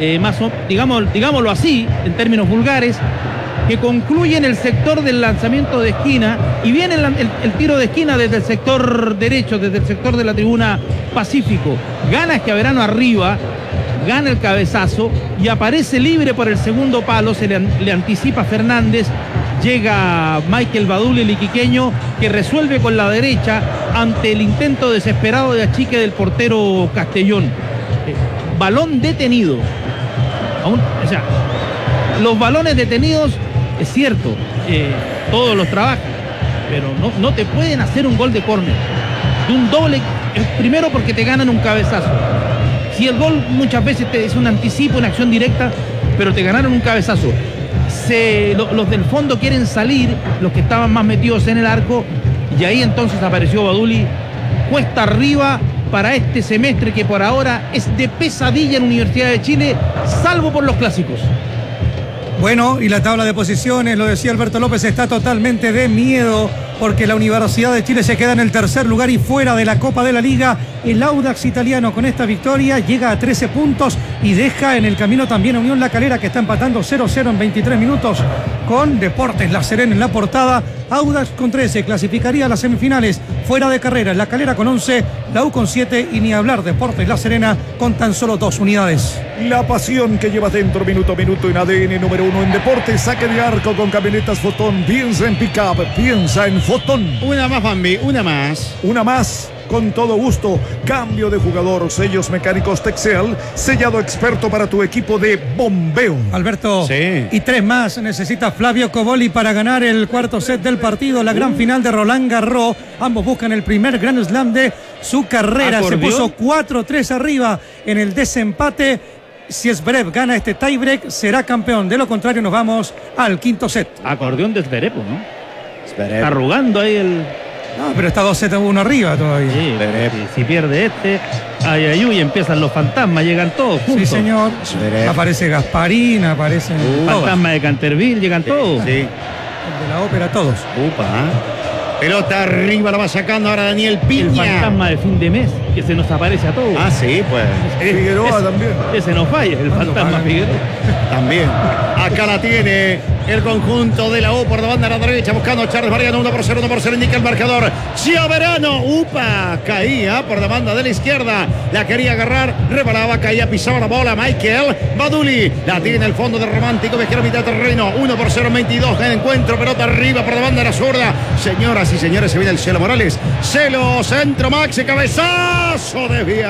digámoslo así, en términos vulgares, que concluye en el sector del lanzamiento de esquina y viene el tiro de esquina desde el sector derecho, desde el sector de la tribuna Pacífico. Gana Esquiaverano arriba, gana el cabezazo y aparece libre por el segundo palo, le anticipa Fernández, llega Michael Baduli, el iquiqueño, que resuelve con la derecha ante el intento desesperado de achique del portero Castellón. Balón detenido. O sea, los balones detenidos, es cierto, todos los trabajan, pero no te pueden hacer un gol de córner, de un doble, primero porque te ganan un cabezazo. Si el gol muchas veces es un anticipo, una acción directa, pero te ganaron un cabezazo. Los del fondo quieren salir, los que estaban más metidos en el arco, y ahí entonces apareció Baduli, cuesta arriba para este semestre que por ahora es de pesadilla en Universidad de Chile, salvo por los clásicos. Bueno, y la tabla de posiciones, lo decía Alberto López, está totalmente de miedo porque la Universidad de Chile se queda en el tercer lugar y fuera de la Copa de la Liga. El Audax italiano con esta victoria llega a 13 puntos y deja en el camino también a Unión La Calera, que está empatando 0-0 en 23 minutos con Deportes La Serena en la portada. Audax con 13 clasificaría a las semifinales, fuera de carrera La Calera con 11, la U con 7 y ni hablar Deportes La Serena con tan solo 2 unidades. La pasión que llevas dentro minuto a minuto en ADN número 1 en deportes. Saque de arco con camionetas Fotón. Piensa en pick-up, piensa en Fotón. Una más, Bambi, una más. Una más, con todo gusto. Cambio de jugador, sellos mecánicos Texel, sellado experto para tu equipo de bombeo. Alberto, sí. Y 3 más necesita Flavio Coboli para ganar el cuarto set del partido, la gran final de Roland Garros. Ambos buscan el primer Grand Slam de su carrera. Se puso 4-3 arriba en el desempate. Si Zverev gana este tiebreak, será campeón. De lo contrario, nos vamos al quinto set. Acordeón de Zverev, ¿no? Zverev. Está arrugando ahí el... No, pero está 2-7-1 arriba todavía. Sí, si pierde y empiezan los fantasmas, llegan todos juntos. Sí, señor. Zverev. Aparece Gasparín, aparecen Fantasma de Canterville, llegan todos. Sí. El de la ópera, todos. Upa. Pelota arriba, la va sacando ahora Daniel Piña. El fantasma de fin de mes, que se nos aparece a todos. Ah, sí, pues. Figueroa también. Ese no falla, el fantasma Figueroa. También. Acá la tiene el conjunto de la U por la banda a la derecha, buscando a Charles Mariano. 1-0, indica el marcador. Chiaverano, upa, caía por la banda de la izquierda. La quería agarrar, rebalaba, caía, pisaba la bola. Michael Baduli la tiene el fondo de Romántico, de izquierda, mitad de terreno. 1-0, 22 en encuentro. Pelota arriba por la banda de la zurda. Señoras y señores, se viene el Cielo Morales. Celo, centro, Maxi, cabezazo,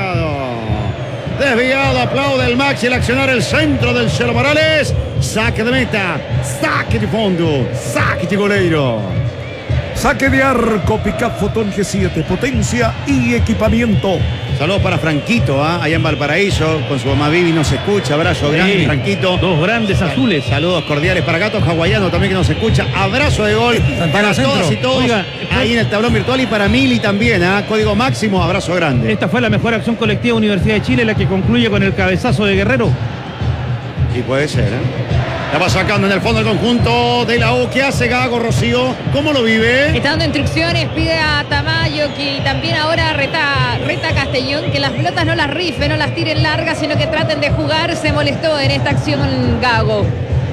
desviado, aplaude el Maxi, el accionar el centro del Cielo Morales. Saque de meta, saque de fondo, saque de goleiro. Saque de arco, pick-up Fotón G7, potencia y equipamiento. Saludos para Franquito, allá en Valparaíso, con su mamá Vivi nos escucha. Abrazo grande, Franquito. Dos grandes azules. Saludos cordiales para Gato Hawaiano también que nos escucha. Abrazo de gol para todas y todos. Oiga, ahí en el tablón virtual y para Mili también. Código máximo, abrazo grande. Esta fue la mejor acción colectiva de Universidad de Chile, la que concluye con el cabezazo de Guerrero. Y puede ser, La va sacando en el fondo el conjunto de la U. ¿Qué hace Gago, Rocío? ¿Cómo lo vive? Está dando instrucciones, pide a Tamayo que también ahora reta a Castellón, que las pelotas no las rifen, no las tiren largas, sino que traten de jugar. Se molestó en esta acción Gago.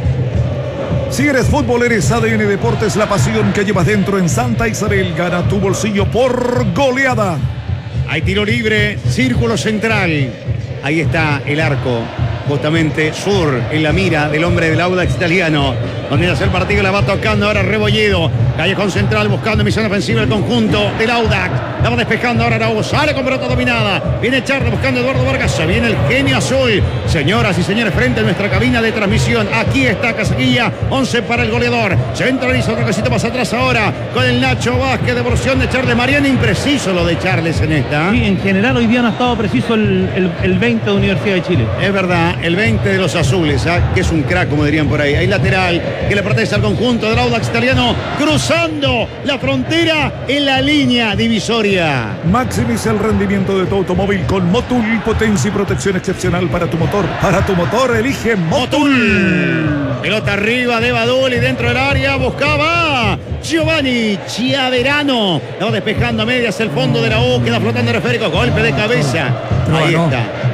Si eres fútbol, eres ADN Deportes, la pasión que llevas dentro en Santa Isabel. Gana tu bolsillo por goleada. Hay tiro libre, círculo central. Ahí está el arco. Justamente sur en la mira del hombre del Audax italiano, donde hace el partido, la va tocando ahora Rebolledo, callejón central buscando misión ofensiva el conjunto del Audax, la va despejando ahora Araújo, sale con pelota dominada, viene Charles buscando a Eduardo Vargas, se viene el genio azul. Señoras y señores, frente a nuestra cabina de transmisión, aquí está Casaquilla, 11 para el goleador, centraliza otro casito más atrás ahora con el Nacho Vázquez, devolución de Charles Mariano. Impreciso lo de Charles en esta. Sí, en general hoy día no ha estado preciso el 20 de Universidad de Chile. Es verdad, el 20 de los azules, que es un crack, como dirían por ahí. Hay lateral que le pertenece al conjunto del Audax italiano, cruzando la frontera en la línea divisoria. Maximiza el rendimiento de tu automóvil con Motul, potencia y protección excepcional para tu motor. Para tu motor, elige Motul. Pelota arriba de Baduli dentro del área, buscaba Giovanni Chiaverano. La va despejando a medias el fondo de la U, queda flotando el esférico, golpe de cabeza. Ahí está.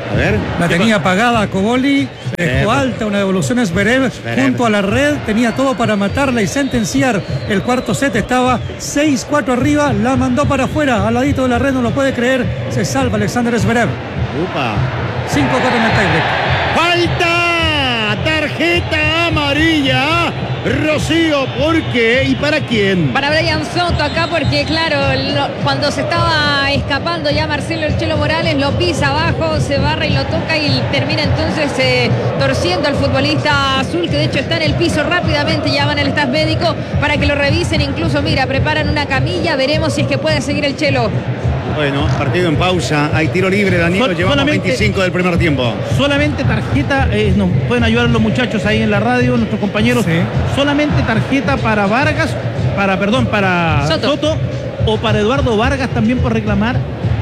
A ver. La tenía apagada Coboli, dejó alta una devolución a Zverev junto a la red, tenía todo para matarla y sentenciar el cuarto set, estaba 6-4 arriba, la mandó para afuera, al ladito de la red, no lo puede creer, se salva Alexander Zverev. Upa. 5-4 en el tiebreak. ¡Falta! Tarjeta amarilla. Rocío, ¿por qué? ¿Y para quién? Para Brian Soto acá porque claro, cuando se estaba escapando ya Marcelo El Chelo Morales lo pisa abajo, se barra y lo toca y termina entonces torciendo al futbolista azul que de hecho está en el piso. Rápidamente llaman al staff médico para que lo revisen, incluso mira, preparan una camilla, veremos si es que puede seguir el Chelo. Bueno, partido en pausa, hay tiro libre, Danilo, llevamos 25 del primer tiempo. Solamente tarjeta, nos pueden ayudar los muchachos ahí en la radio, nuestros compañeros. Sí. Solamente tarjeta para Vargas, para Soto o para Eduardo Vargas también por reclamar.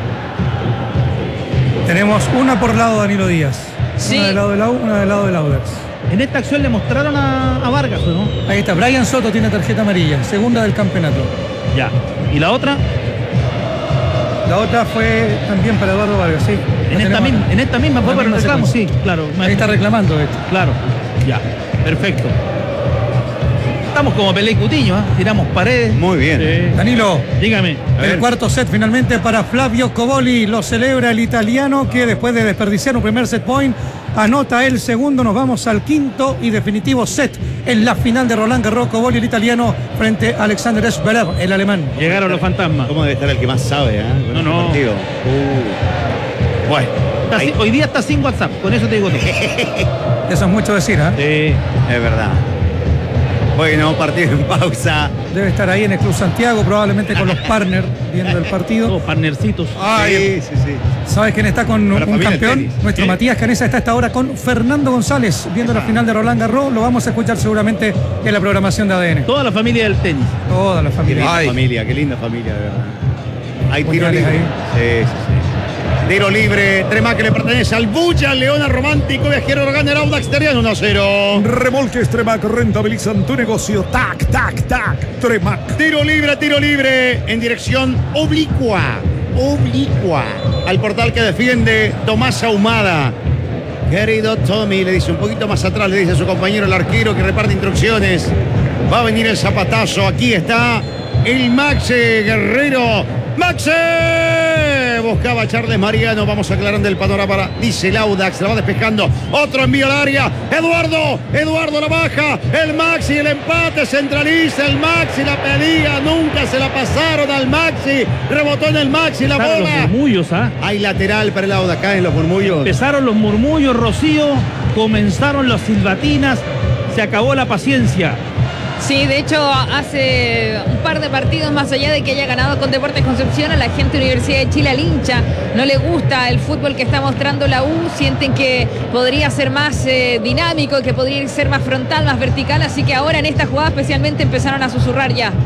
Tenemos una por lado Danilo Díaz. Sí. Una del lado del AU, una del lado del Audax. En esta acción le mostraron a Vargas, ¿o no? Ahí está, Brian Soto tiene tarjeta amarilla, segunda del campeonato. Ya. ¿Y la otra? La otra fue también para Eduardo Vargas, sí. En esta misma fue para el reclamo, sí, claro. Ahí está reclamando esto. Claro, ya, perfecto. Estamos como Pelé y Cutiño, ¿eh? Tiramos paredes. Muy bien. Danilo, Dígame. el cuarto set finalmente para Flavio Coboli, lo celebra el italiano que después de desperdiciar un primer set point, anota el segundo, nos vamos al quinto y definitivo set en la final de Roland Garros. Coboli, el italiano, frente a Alexander Zverev, el alemán. Llegaron los fantasmas. ¿Cómo debe estar el que más sabe? Con este No. partido? Bueno, Hoy día está sin WhatsApp, con eso te digo todo. Eso es mucho decir, ¿eh? es verdad. Bueno, partido en pausa. Debe estar ahí en el Club Santiago, probablemente con los partners viendo el partido. Todos partnercitos. Sí. ¿Sabes quién está con Para un familia del campeón? tenis. Nuestro Sí. Matías Canesa está a esta hora con Fernando González, viendo la final de Roland Garros. Lo vamos a escuchar seguramente en la programación de ADN. Toda la familia del tenis. Toda la Qué familia. linda familia, qué linda familia, de verdad. Hay tiro Mundiales libre. ahí. Sí. Tiro libre, Trema que le pertenece al Bulla, Leona Romántico, Viajero gana el Audax Italiano 1-0. Remolques Tremac rentabilizan tu negocio. Tac, tac, tac. Tremac. Tiro libre en dirección oblicua al portal que defiende Tomás Ahumada. Querido Tommy, le dice un poquito más atrás, le dice a su compañero el arquero que reparte instrucciones. Va a venir el zapatazo, aquí está el Maxe Guerrero. ¡Maxe! Buscaba a Charles Mariano, vamos aclarando el panorama, dice el Audax, la va despejando, otro envío al área, Eduardo la baja, el Maxi, el empate, centraliza el Maxi, la pedía, nunca se la pasaron al Maxi, rebotó en el Maxi la Empezaron los bola. murmullos, ¿ah? Hay lateral para el Audax, caen los murmullos. Empezaron los murmullos, Rocío. Comenzaron las silbatinas. Se acabó la paciencia. Sí, de hecho, hace un par de partidos, más allá de que haya ganado con Deportes Concepción, a la gente de Universidad de Chile, al hincha, no le gusta el fútbol que está mostrando la U, sienten que podría ser más dinámico, que podría ser más frontal, más vertical, así que ahora en esta jugada especialmente empezaron a susurrar ya.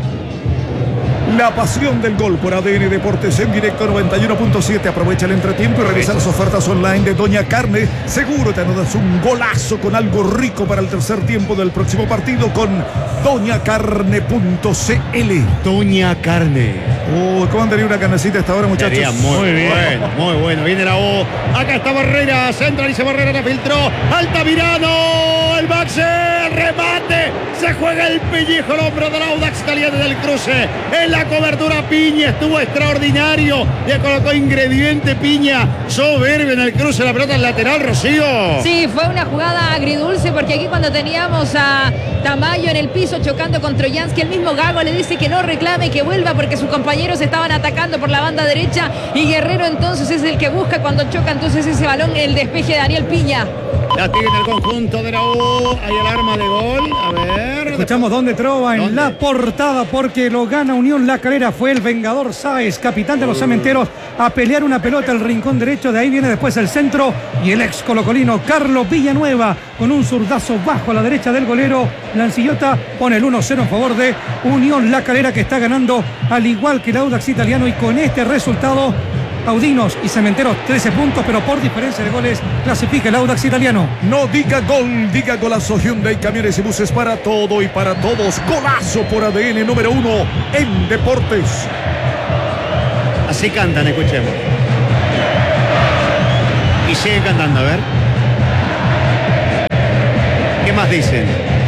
La pasión del gol por ADN Deportes en directo 91.7. Aprovecha el entretiempo y revisa las ofertas online de Doña Carne. Seguro te anotas un golazo con algo rico para el tercer tiempo del próximo partido con doñacarne.cl. Doña Carne. ¿Cómo andaría una carnecita hasta ahora, muchachos? Sería muy bueno. Viene la O. Acá está Barrera. Centraliza Barrera, la filtró. Altamirano. El Maxi. Remate. Se juega el pellejo al hombro del Audax Italiano del cruce. En la cobertura Piña estuvo extraordinario. Le colocó ingrediente Piña. Soberbio en el cruce. La pelota al lateral, Rocío. Sí, fue una jugada agridulce porque aquí cuando teníamos a Tamayo en el piso chocando con Troyansky, el mismo Gago le dice que no reclame, que vuelva porque sus compañeros estaban atacando por la banda derecha y Guerrero entonces es el que busca cuando choca entonces ese balón, el despeje de Daniel Piña. La tiene el conjunto de la U. Hay alarma de gol. A ver. Escuchamos dónde trova en la portada porque lo gana Unión La Calera. Fue el Vengador Sáez, capitán de los Cementeros, a pelear una pelota al rincón derecho. De ahí viene después el centro y el ex colocolino Carlos Villanueva con un zurdazo bajo a la derecha del golero. Lancillota pone el 1-0 en favor de Unión La Calera, que está ganando al igual que el Audax Italiano, y con este resultado Audinos y Cementeros 13 puntos, pero por diferencia de goles clasifica el Audax Italiano. No diga gol, diga golazo. Hyundai, camiones y buses para todo y para todos. Golazo por ADN número 1 en deportes. Así cantan, escuchemos. Y sigue cantando, a ver. ¿Qué más dicen?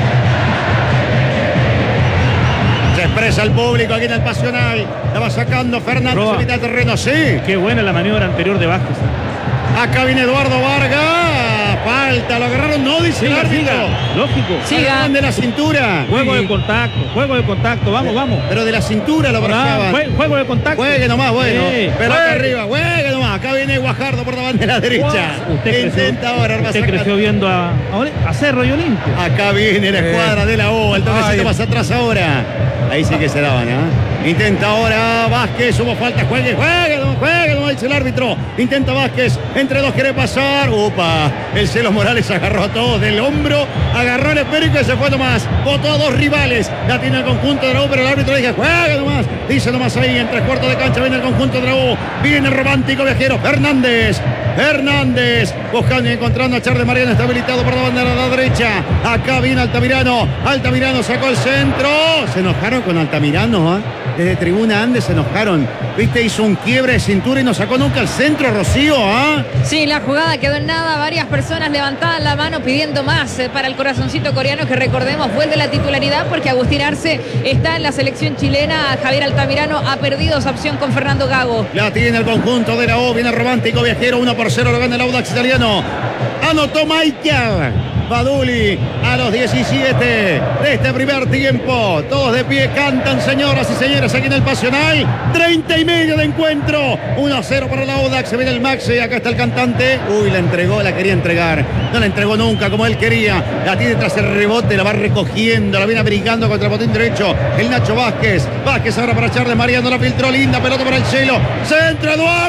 Se expresa el público aquí en el Pasional. La va sacando Fernández en mitad de terreno, sí. Qué buena la maniobra anterior de Vázquez. Acá viene Eduardo Vargas. Falta, lo agarraron, no dice el árbitro. Lógico. Agarran de la cintura. Juego de contacto, vamos. Pero de la cintura lo abrazaban. Juego de contacto. Juegue nomás, bueno. Sí. Pero acá arriba, juegue nomás. Acá viene Guajardo por la bandera derecha. Intenta ahora. Usted creció viendo a Cerro y Olimpia. Acá viene la escuadra de la O. El toquecito más atrás ahora. Ahí sí que se daban, ¿eh? Intenta ahora Vázquez, hubo falta, juegue, no dice el árbitro. Intenta Vázquez, entre dos quiere pasar. Upa, el Celo Morales agarró a todos del hombro, agarró el esférico y se fue nomás. Botó a dos rivales, la tiene el conjunto de la U, pero el árbitro dice, juegue nomás. Dice nomás ahí, en 3/4 de cancha viene el conjunto de la U. Viene el romántico viajero, Fernández, buscando y encontrando a Charles Mariano, está habilitado por la bandera de la derecha. Acá viene Altamirano sacó el centro. Se enojaron con Altamirano, ¿eh? Desde Tribuna Andes se enojaron. Viste, hizo un quiebre de cintura y no sacó nunca el centro, Rocío, ¿ah? Sí, la jugada quedó en nada. Varias personas levantaban la mano pidiendo más para el corazoncito coreano, que recordemos vuelve la titularidad porque Agustín Arce está en la selección chilena. Javier Altamirano ha perdido esa opción con Fernando Gago. La tiene el conjunto de la O. Viene el romántico viajero. 1-0 lo gana el Audax italiano. Anotó Michael Baduli a los 17 de este primer tiempo. Todos de pie cantan, señoras y señores, aquí en el Pasional. 30 y medio de encuentro. 1-0 para el Audax. Se viene el Maxi. Acá está el cantante. Uy, la quería entregar. No la entregó nunca como él quería. La tiene tras el rebote, la va recogiendo, la viene brincando contra el botín derecho. El Nacho Vázquez. Vázquez ahora para Charles Mariano. La filtró linda. Pelota para el Celo. Centro Eduardo.